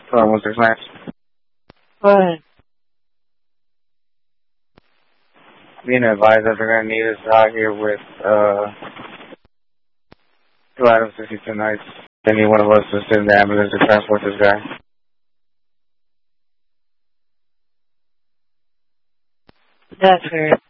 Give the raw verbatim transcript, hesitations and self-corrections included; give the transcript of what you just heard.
Hello, one six nine. Go ahead. Being advised that they're going to need us out here with uh, two items, sixty-two nights. They need one of us to sit in the ambulance to transport this guy. That's fair.